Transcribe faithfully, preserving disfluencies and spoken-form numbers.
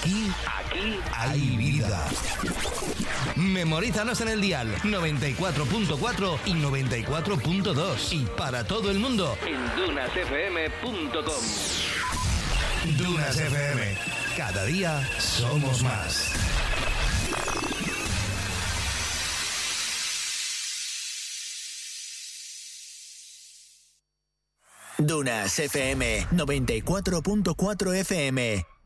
Aquí, aquí hay vida. Memorízanos en el dial noventa y cuatro punto cuatro y noventa y cuatro punto dos. Y para todo el mundo en dunas f m punto com. Dunas F M. Cada día somos más. Dunas F M noventa y cuatro punto cuatro F M.